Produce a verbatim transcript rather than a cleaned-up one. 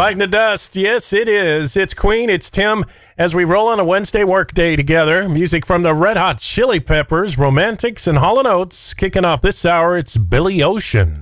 Biting the dust. Yes, it is. It's Queen. It's Tim. As we roll on a Wednesday work day together, music from the Red Hot Chili Peppers, Romantics, and Hall and Oates. Kicking off this hour, it's Billy Ocean.